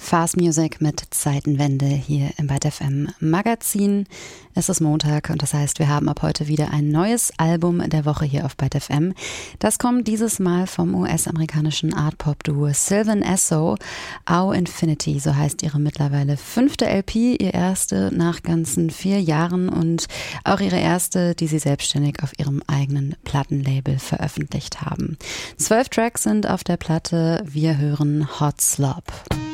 Fast Music mit Zeitenwende hier im Byte FM Magazin. Es ist Montag und das heißt, wir haben ab heute wieder ein neues Album der Woche hier auf Byte FM. Das kommt dieses Mal vom US-amerikanischen Art-Pop-Duo Sylvan Esso. Au Infinity, so heißt ihre mittlerweile 5. LP, ihr erste nach ganzen 4 Jahren und auch ihre erste, die sie selbstständig auf ihrem eigenen Plattenlabel veröffentlicht haben. 12 Tracks sind auf der Platte. Wir hören Hot Slop.